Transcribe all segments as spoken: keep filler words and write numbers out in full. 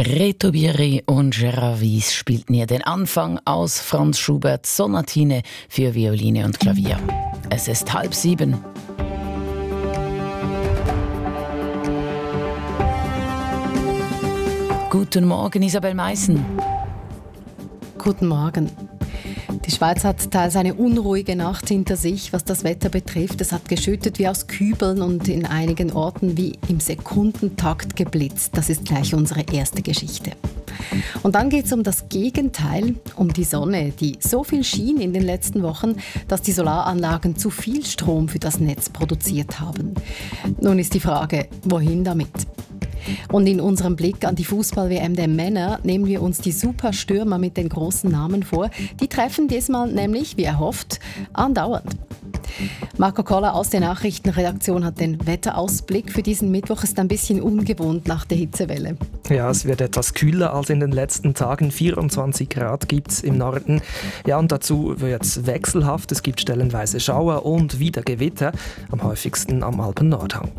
Reto Bieri und Gérard Wyss spielten hier den Anfang aus Franz Schuberts Sonatine für Violine und Klavier. Es ist halb sieben. Guten Morgen, Isabel Meissen. Guten Morgen. Die Schweiz hat teils eine unruhige Nacht hinter sich, was das Wetter betrifft. Es hat geschüttet wie aus Kübeln und in einigen Orten wie im Sekundentakt geblitzt. Das ist gleich unsere erste Geschichte. Und dann geht es um das Gegenteil, um die Sonne, die so viel schien in den letzten Wochen, dass die Solaranlagen zu viel Strom für das Netz produziert haben. Nun ist die Frage, wohin damit? Und in unserem Blick an die Fußball-W M der Männer nehmen wir uns die Superstürmer mit den großen Namen vor. Die treffen diesmal nämlich, wie erhofft, andauernd. Marco Koller aus der Nachrichtenredaktion hat den Wetterausblick für diesen Mittwoch. Ist ein bisschen ungewohnt nach der Hitzewelle. Ja, es wird etwas kühler als in den letzten Tagen. vierundzwanzig Grad gibt es im Norden. Ja, und dazu wird es wechselhaft. Es gibt stellenweise Schauer und wieder Gewitter, am häufigsten am Alpen-Nordhang.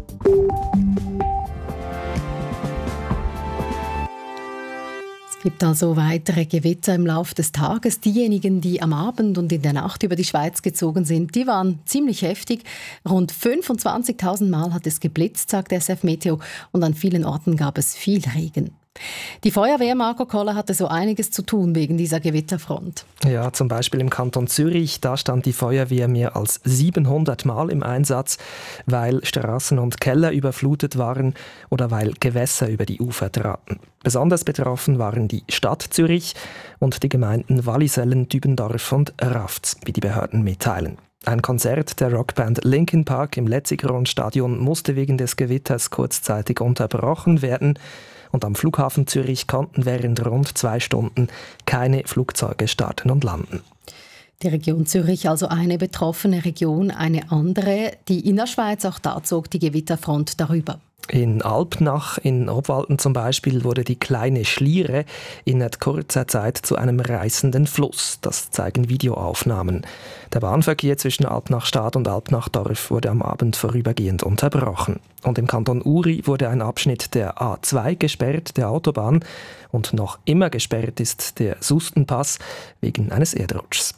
Es gibt also weitere Gewitter im Laufe des Tages. Diejenigen, die am Abend und in der Nacht über die Schweiz gezogen sind, die waren ziemlich heftig. Rund fünfundzwanzigtausend Mal hat es geblitzt, sagt S F Meteo, und an vielen Orten gab es viel Regen. Die Feuerwehr, Marco Koller, hatte so einiges zu tun wegen dieser Gewitterfront. Ja, zum Beispiel im Kanton Zürich, da stand die Feuerwehr mehr als siebenhundert Mal im Einsatz, weil Straßen und Keller überflutet waren oder weil Gewässer über die Ufer traten. Besonders betroffen waren die Stadt Zürich und die Gemeinden Wallisellen, Dübendorf und Rafts, wie die Behörden mitteilen. Ein Konzert der Rockband Linkin Park im Letzigrund-Stadion musste wegen des Gewitters kurzzeitig unterbrochen werden. Und am Flughafen Zürich konnten während rund zwei Stunden keine Flugzeuge starten und landen. Die Region Zürich, also eine betroffene Region, eine andere. Die Innerschweiz, auch da zog die Gewitterfront darüber. In Alpnach in Obwalden zum Beispiel wurde die kleine Schliere in kurzer Zeit zu einem reißenden Fluss. Das zeigen Videoaufnahmen. Der Bahnverkehr zwischen Alpnach-Stadt und Alpnachdorf wurde am Abend vorübergehend unterbrochen. Und im Kanton Uri wurde ein Abschnitt der A zwei gesperrt, der Autobahn. Und noch immer gesperrt ist der Sustenpass wegen eines Erdrutschs.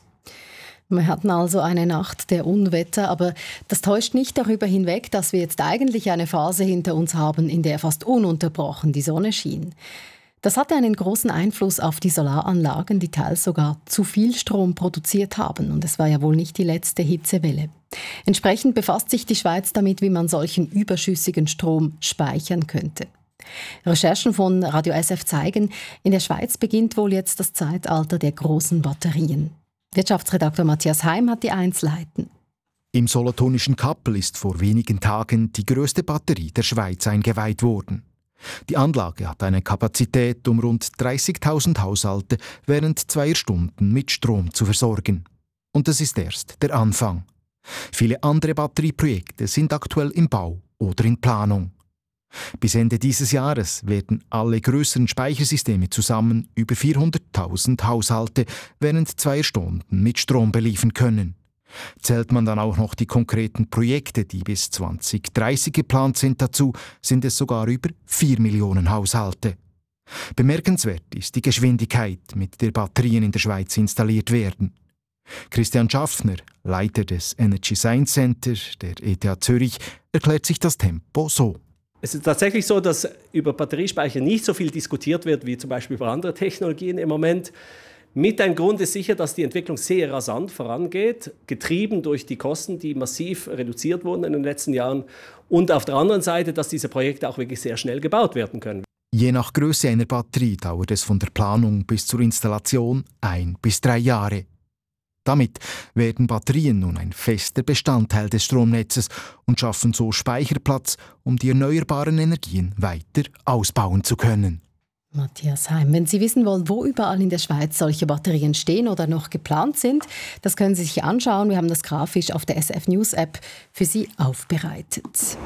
Wir hatten also eine Nacht der Unwetter, aber das täuscht nicht darüber hinweg, dass wir jetzt eigentlich eine Phase hinter uns haben, in der fast ununterbrochen die Sonne schien. Das hatte einen großen Einfluss auf die Solaranlagen, die teils sogar zu viel Strom produziert haben. Und es war ja wohl nicht die letzte Hitzewelle. Entsprechend befasst sich die Schweiz damit, wie man solchen überschüssigen Strom speichern könnte. Recherchen von Radio S F zeigen, in der Schweiz beginnt wohl jetzt das Zeitalter der großen Batterien. Wirtschaftsredakteur Matthias Heim hat die Einzelheiten. Im solothurnischen Kappel ist vor wenigen Tagen die grösste Batterie der Schweiz eingeweiht worden. Die Anlage hat eine Kapazität, um rund dreißigtausend Haushalte während zweier Stunden mit Strom zu versorgen. Und das ist erst der Anfang. Viele andere Batterieprojekte sind aktuell im Bau oder in Planung. Bis Ende dieses Jahres werden alle grösseren Speichersysteme zusammen über vierhunderttausend Haushalte während zweier Stunden mit Strom beliefern können. Zählt man dann auch noch die konkreten Projekte, die bis zwanzig dreißig geplant sind dazu, sind es sogar über vier Millionen Haushalte. Bemerkenswert ist die Geschwindigkeit, mit der Batterien in der Schweiz installiert werden. Christian Schaffner, Leiter des Energy Science Center der E T H Zürich, erklärt sich das Tempo so. Es ist tatsächlich so, dass über Batteriespeicher nicht so viel diskutiert wird, wie zum Beispiel über andere Technologien im Moment. Mit ein Grund ist sicher, dass die Entwicklung sehr rasant vorangeht, getrieben durch die Kosten, die massiv reduziert wurden in den letzten Jahren. Und auf der anderen Seite, dass diese Projekte auch wirklich sehr schnell gebaut werden können. Je nach Größe einer Batterie dauert es von der Planung bis zur Installation ein bis drei Jahre. Damit werden Batterien nun ein fester Bestandteil des Stromnetzes und schaffen so Speicherplatz, um die erneuerbaren Energien weiter ausbauen zu können. Matthias Heim, wenn Sie wissen wollen, wo überall in der Schweiz solche Batterien stehen oder noch geplant sind, das können Sie sich anschauen. Wir haben das grafisch auf der S F News App für Sie aufbereitet.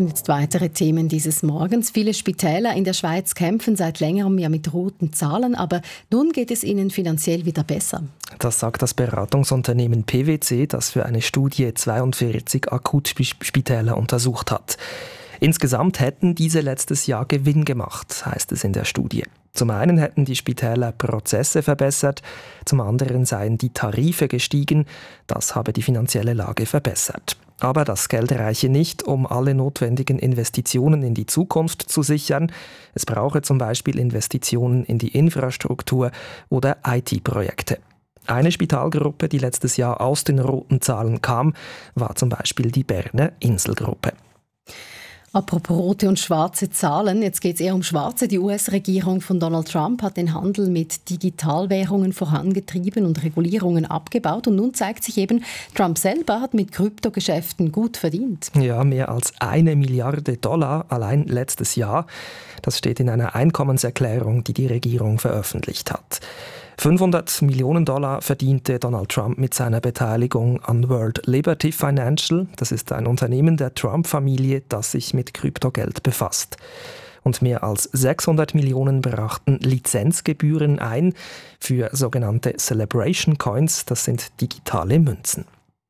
Und jetzt weitere Themen dieses Morgens. Viele Spitäler in der Schweiz kämpfen seit längerem ja mit roten Zahlen, aber nun geht es ihnen finanziell wieder besser. Das sagt das Beratungsunternehmen P W C, das für eine Studie zweiundvierzig Akutspitäler untersucht hat. Insgesamt hätten diese letztes Jahr Gewinn gemacht, heißt es in der Studie. Zum einen hätten die Spitäler Prozesse verbessert, zum anderen seien die Tarife gestiegen, das habe die finanzielle Lage verbessert. Aber das Geld reiche nicht, um alle notwendigen Investitionen in die Zukunft zu sichern. Es brauche zum Beispiel Investitionen in die Infrastruktur oder I T-Projekte. Eine Spitalgruppe, die letztes Jahr aus den roten Zahlen kam, war zum Beispiel die Berner Inselgruppe. Apropos rote und schwarze Zahlen, jetzt geht es eher um schwarze. Die U S-Regierung von Donald Trump hat den Handel mit Digitalwährungen vorangetrieben und Regulierungen abgebaut. Und nun zeigt sich eben, Trump selber hat mit Kryptogeschäften gut verdient. Ja, mehr als eine Milliarde Dollar allein letztes Jahr. Das steht in einer Einkommenserklärung, die die Regierung veröffentlicht hat. fünfhundert Millionen Dollar verdiente Donald Trump mit seiner Beteiligung an World Liberty Financial. Das ist ein Unternehmen der Trump-Familie, das sich mit Kryptogeld befasst. Und mehr als sechshundert Millionen brachten Lizenzgebühren ein für sogenannte Celebration Coins. Das sind digitale Münzen.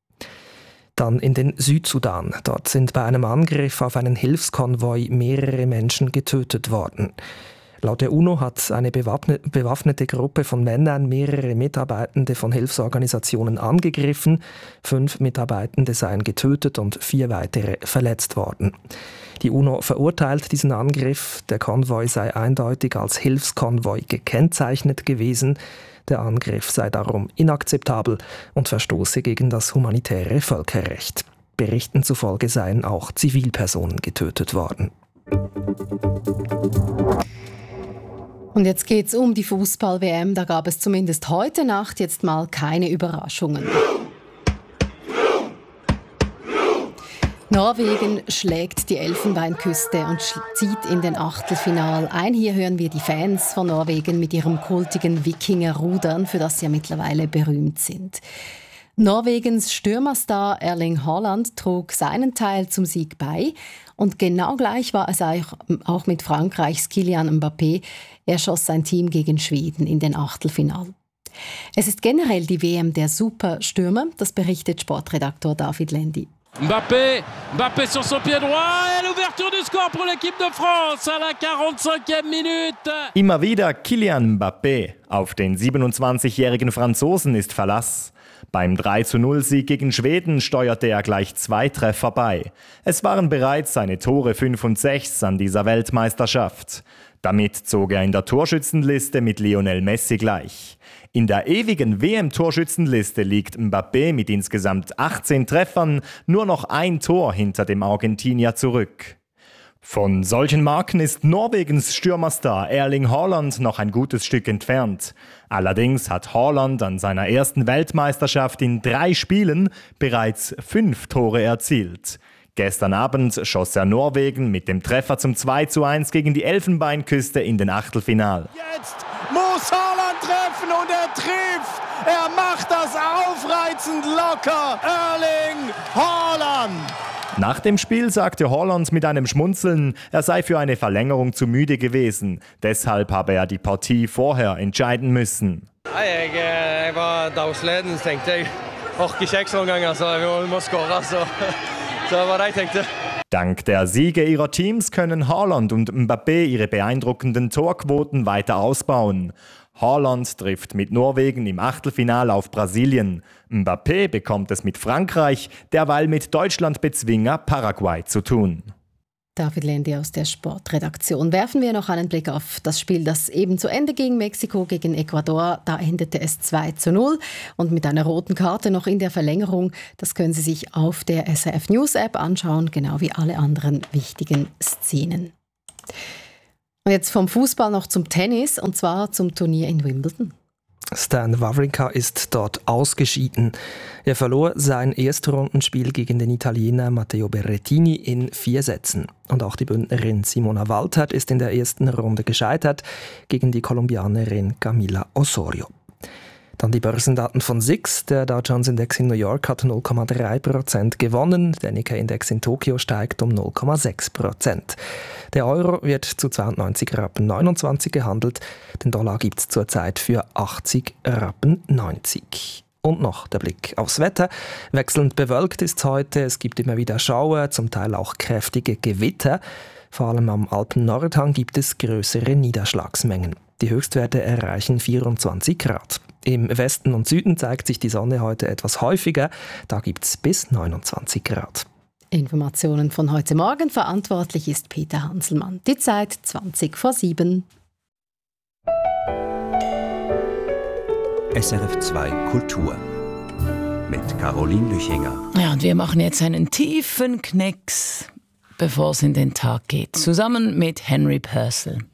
Dann in den Südsudan. Dort sind bei einem Angriff auf einen Hilfskonvoi mehrere Menschen getötet worden. Laut der UNO hat eine bewaffnete Gruppe von Männern mehrere Mitarbeitende von Hilfsorganisationen angegriffen. Fünf Mitarbeitende seien getötet und vier weitere verletzt worden. Die UNO verurteilt diesen Angriff. Der Konvoi sei eindeutig als Hilfskonvoi gekennzeichnet gewesen. Der Angriff sei darum inakzeptabel und verstoße gegen das humanitäre Völkerrecht. Berichten zufolge seien auch Zivilpersonen getötet worden. Und jetzt geht es um die Fußball-W M. Da gab es zumindest heute Nacht jetzt mal keine Überraschungen. Norwegen schlägt die Elfenbeinküste und zieht in den Achtelfinal ein. Hier hören wir die Fans von Norwegen mit ihrem kultigen Wikinger-Rudern, für das sie ja mittlerweile berühmt sind. Norwegens Stürmerstar Erling Haaland trug seinen Teil zum Sieg bei. Und genau gleich war es auch mit Frankreichs Kylian Mbappé. Er schoss sein Team gegen Schweden in den Achtelfinal. Es ist generell die W M der Superstürmer, das berichtet Sportredaktor David Lendi. Mbappé, Mbappé sur son pied droit et l'ouverture du score pour l'équipe de France à la quarante-cinquième Minute. Immer wieder Kylian Mbappé. Auf den siebenundzwanzigjährigen Franzosen ist Verlass. Beim drei zu null Sieg gegen Schweden steuerte er gleich zwei Treffer bei. Es waren bereits seine Tore fünf und sechs an dieser Weltmeisterschaft. Damit zog er in der Torschützenliste mit Lionel Messi gleich. In der ewigen W M-Torschützenliste liegt Mbappé mit insgesamt achtzehn Treffern nur noch ein Tor hinter dem Argentinier zurück. Von solchen Marken ist Norwegens Stürmerstar Erling Haaland noch ein gutes Stück entfernt. Allerdings hat Haaland an seiner ersten Weltmeisterschaft in drei Spielen bereits fünf Tore erzielt. Gestern Abend schoss er Norwegen mit dem Treffer zum zwei zu eins gegen die Elfenbeinküste in den Achtelfinal. Jetzt muss Haaland treffen und er trifft. Er macht das aufreizend locker. Erling Haaland. Nach dem Spiel sagte Haaland mit einem Schmunzeln, er sei für eine Verlängerung zu müde gewesen. Deshalb habe er die Partie vorher entscheiden müssen. Jeg, jeg var dagsleden, så tenkte jeg orker ikke ekstra ganger, så vi må skåre. Så, så det var det jeg tenkte. Dank der Siege ihrer Teams können Haaland und Mbappé ihre beeindruckenden Torquoten weiter ausbauen. Haaland trifft mit Norwegen im Achtelfinale auf Brasilien. Mbappé bekommt es mit Frankreich, derweil mit Deutschlandbezwinger Paraguay zu tun. David Lendi aus der Sportredaktion. Werfen wir noch einen Blick auf das Spiel, das eben zu Ende ging. Mexiko gegen Ecuador, da endete es zwei zu null. Und mit einer roten Karte noch in der Verlängerung. Das können Sie sich auf der S R F News App anschauen, genau wie alle anderen wichtigen Szenen. Und jetzt vom Fußball noch zum Tennis, und zwar zum Turnier in Wimbledon. Stan Wawrinka ist dort ausgeschieden. Er verlor sein Erstrundenspiel gegen den Italiener Matteo Berrettini in vier Sätzen. Und auch die Bündnerin Simona Waltert ist in der ersten Runde gescheitert gegen die Kolumbianerin Camila Osorio. Dann die Börsendaten von S I X. Der Dow Jones Index in New York hat null Komma drei Prozent gewonnen. Der Nikkei-Index in Tokio steigt um null Komma sechs Prozent. Der Euro wird zu zweiundneunzig Rappen neunundzwanzig gehandelt. Den Dollar gibt es zurzeit für achtzig Rappen neunzig. Und noch der Blick aufs Wetter. Wechselnd bewölkt ist es heute. Es gibt immer wieder Schauer, zum Teil auch kräftige Gewitter. Vor allem am Alpen-Nordhang gibt es größere Niederschlagsmengen. Die Höchstwerte erreichen vierundzwanzig Grad. Im Westen und Süden zeigt sich die Sonne heute etwas häufiger. Da gibt es bis neunundzwanzig Grad. Informationen von heute Morgen. Verantwortlich ist Peter Hanselmann. Die Zeit zwanzig vor sieben. S R F zwei Kultur mit Caroline Lüchinger. Ja, und wir machen jetzt einen tiefen Knicks, bevor es in den Tag geht. Zusammen mit Henry Purcell.